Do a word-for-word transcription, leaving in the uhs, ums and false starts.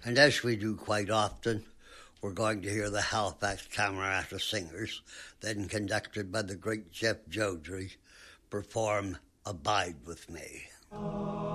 And as we do quite often, we're going to hear the Halifax Camerata Singers, then conducted by the great Jeff Jodrey, perform Abide With Me.